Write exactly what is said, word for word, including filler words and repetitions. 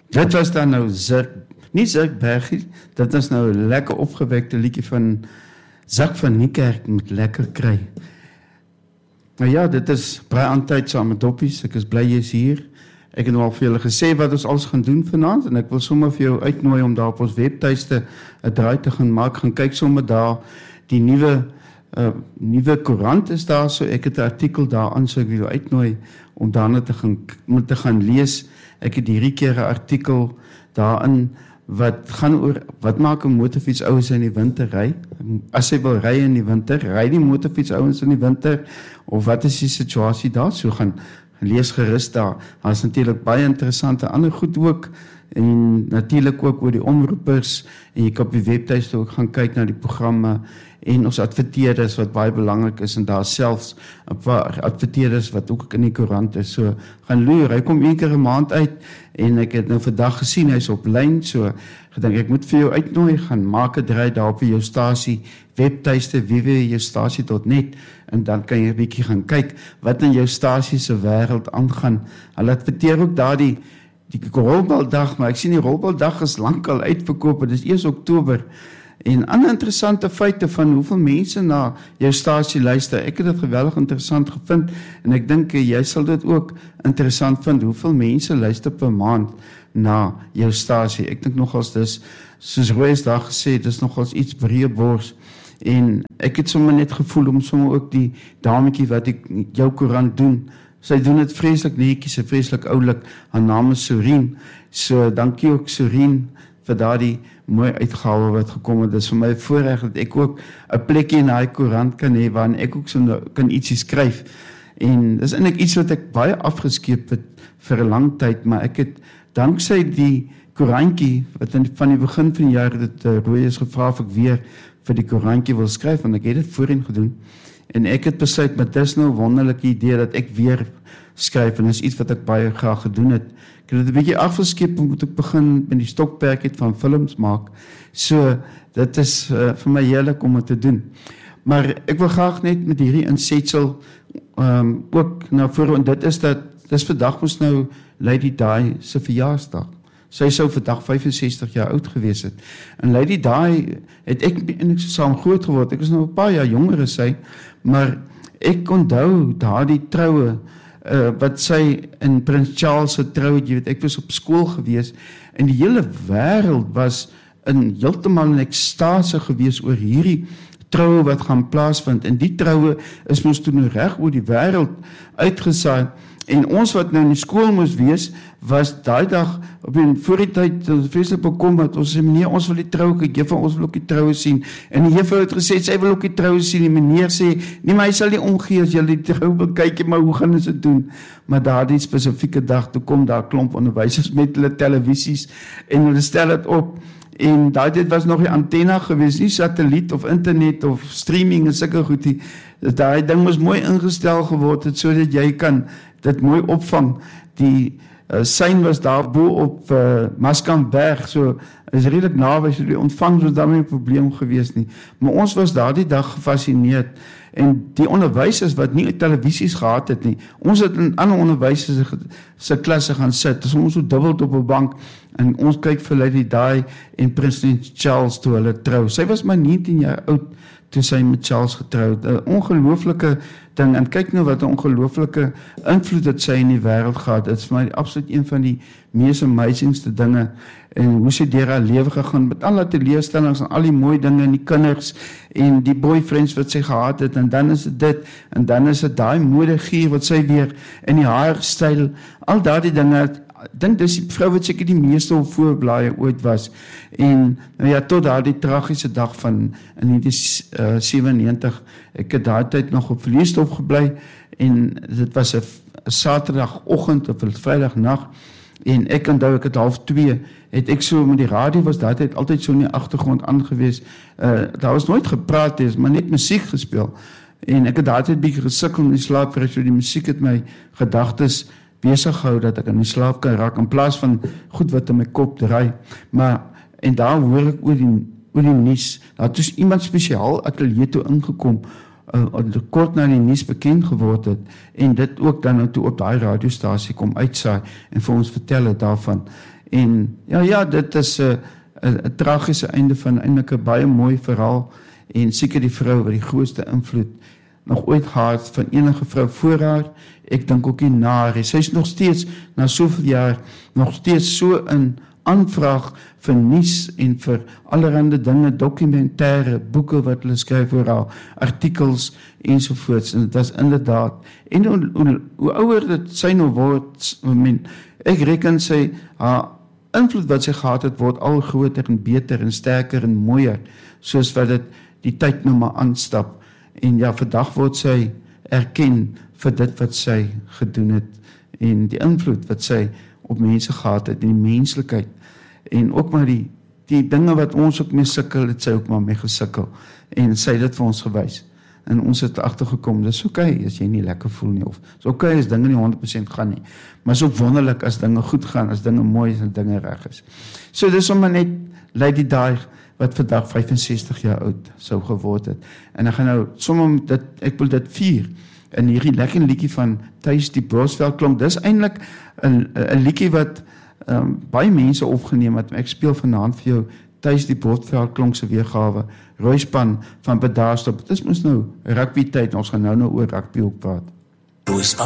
Dit was dan nou Zirk, nie Zirk Bergie, dit is nou 'n lekker opgewekte liedjie van Zak van Niekerk met Lekker Kry. Nou ja, dit is baie aan tyd saam met Doppies, ek is bly jy is hier. Ek het nou al vir julle gesê wat ons alles gaan doen vanaand, en ek wil sommer vir jou uitnooi om daar op ons webtuiste 'n draai te gaan maak, gaan kyk sommer daar, die nuwe uh, nuwe koerant is daar, so ek het 'n artikel daar aan, so ek wil jou uitnooi om daarna te gaan, te gaan lees. Ek het hierdie keer 'n artikel daarin, wat gaan oor, wat maak 'n motorfiets ouens in die winter ry? As hy wil ry in die winter, ry die motorfiets ouens in die winter, of wat is die situasie daar? So gaan lees gerus daar. Daar is natuurlik baie interessante ander goed ook, en natuurlik ook oor die omroepers, en jy kan op die webtuiste ook gaan kyk na die programme, en ons adverteerders wat baie belangrik is, en daar selfs 'n paar adverteerders wat ook in die koerant is, so gaan loer, hy kom een keer 'n maand uit, en ek het nou vandag gesien, hy is op lyn, so gedink ek moet vir jou uitnooi, gaan maak 'n draai daar op jou stasie, webtuiste, w w w punt jou stasie punt net, en dan kan jy 'n bietjie gaan kyk, wat in jou stasie se wêreld aangaan. Hulle adverteer ook daar die, die rolbaldag, maar ek sien die rolbaldag is lankal uitverkoop, dit is eers Oktober, en ander interessante feite van hoeveel mense na jou stasie luister. Ek het dit geweldig interessant gevind, en ek dink jy sal dit ook interessant vind, hoeveel mense luister per maand na jou stasie. Ek dink nogals dis, soos Roy's daar gesê, dis nogals iets breë bors, en ek het sommer net gevoel om sommer ook die dametjie wat ek jou koerant doen, sy doen dit vreeslik netjies, sy vreeslik oulik, haar naam is Sorien, so dankie ook Sorien, vir daardie mooi uitgawe wat gekom het. Dit is vir my voorreg dat ek ook 'n plekjie in daai koerant kan hê, waarin ek ook so nou kan ietsie skryf. En dis eintlik iets wat ek baie afgeskeep het vir 'n lang tyd, maar ek het danksy die koerantjie, wat in, van die begin van die jaar dit uh, Roy is gevra of ek weer vir die koerantjie wil skryf, want ek het dit voorheen gedoen. En ek het besluit, maar dis nou 'n wonderlike idee dat ek weer skryf, en dis iets wat ek baie graag gedoen het. Ek het dit 'n bietjie afgeskep, omdat ek begin met die stokperk het van films maak. So, dit is uh, vir my heerlik om dit te doen. Maar ek wil graag net met hierdie insetsel um, ook na vore, en dit is dat, dis vandag mos nou Lady Di se verjaarsdag. Sy sou vandag vyf en sestig jaar oud gewees het. En Lady Di het ek, en ek saam groot geword, ek is nou 'n paar jaar jonger as sy, maar ek onthou daardie troue, Uh, wat sy in Prins Charles se trou het, jy weet, ek was op skool gewees, en die hele wêreld was in heeltemal in ekstase gewees oor hierdie troue wat gaan plaasvind, en die troue is mos toe nou reg oor die wêreld uitgesaai, en ons wat nou in die skool moes wees, was daai dag, op die voor die tyd, vreeslik bekommerd, ons sê, meneer, ons wil die troue kyk, juffrou, ons wil ook die troue sien, en die juffrou het gesê, sy wil ook die troue sien, die meneer sê, nee, maar hy sal nie omgee as jy die troue wil kyk, maar hoe gaan ons dit doen? Maar daar die spesifieke dag, toe kom daar klomp onderwysers met hulle televisies, en hulle stel het op, en daai dit was nog die antenne gewees, nie satelliet of internet of streaming en sulke goedie, daai ding was mooi ingestel geword het, so dat jy kan dit mooi opvang. Die uh, sein was daar bo op uh, Maskamberg, so is redelijk naby, so die ontvangs was daar nie 'n probleem gewees nie. Maar ons was daar die dag gefascineerd, en die onderwysers wat nie televisies gehad het nie, ons het in ander onderwysers se klasse gaan sit, dus ons so dubbeld op 'n bank, en ons kyk vir Lady Di en Prins Charles toe hulle trou. Sy was maar negentien jaar oud toe sy met Charles getroud. 'n Ongelooflike ding, en kyk nou wat 'n ongelooflike invloed het sy in die wêreld gehad. Dit is vir my absoluut een van die mees amazingste dinge, en hoe sy deur haar lewe gegaan, met al die teleurstellings en al die mooi dinge, en die kinders, en die boyfriends wat sy gehad het, en dan is dit dit, en dan is dit daai modegier wat sy weer, en die haarstyl, al daardie dinge. Ek dink dis die vrou wat seker die meeste op voorblaaie ooit was, en nou ja, tot daardie tragiese dag van in negentien sewennegentig, ek het daai tyd nog op Vleesdorp gebly, en dit was 'n Saterdagoggend of 'n Vrydagnag, en ek onthou ek het half twee, het ek so met die radio was daai tyd altyd so in die agtergrond aangewees, uh, daar was nooit gepraat, het maar net musiek gespeel, en ek het daai tyd bietjie gesukkel in die slaap, so die musiek het my gedagtes besig gehou dat ek in die slaap kan raak, in plaas van goed wat in my kop draai. Maar, en daar hoor ek oor die, oor die nuus, daar het iemand spesiaal atelier toe ingekom, uh, kort na die nuus bekend geword het, en dit ook dan toe op daai radiostasie kom uitsaai, en vir ons vertel het daarvan. En ja, ja, dit is 'n 'n tragiese einde van eintlik 'n baie mooi verhaal en seker die vrou wat die grootste invloed nog ooit gehad van enige vrou voor haar. Ek dink ook nie na haar. Sy is nog steeds na soveel jaar nog steeds so in aanvraag vir nuus en vir allerlei dinge, dokumentêre boeke wat hulle skryf oor haar, artikels ensovoorts. En dit was inderdaad en hoe, hoe, hoe ouer dit sy nou word, I mean, ek reken sy haar invloed wat sy gehad het word al groter en beter en sterker en mooier soos wat dit die tyd nou maar aanstap. En ja, vandag word sy erken vir dit wat sy gedoen het en die invloed wat sy op mense gehad het, en die menslikheid en ook maar die die dinge wat ons ook mee sukkel, het sy ook maar mee gesukkel en sy het dit vir ons gewys. En ons het agtergekom, dis oukei as jy nie lekker voel nie, of dis oukei as dinge nie honderd persent gaan nie, maar is ook wonderlik as dinge goed gaan, as dinge mooi is en dinge reg is. So dis sommer net Lady Di wat vandag vyfensestig jaar oud sou geword het. En ek gaan nou sommer dit, ek wil dit vier in hierdie lekker liedjie van Tuis die Bosveld klomp. Dis eintlik 'n 'n liedjie wat um, baie mense opgeneem het. Ek speel vanaand vir jou Tuis die Bosveld klomp se weergawe, Roospan van Bedaarstop. Dis mos nou rugby tyd, ons gaan nou nou oor rugby ook praat. Roospan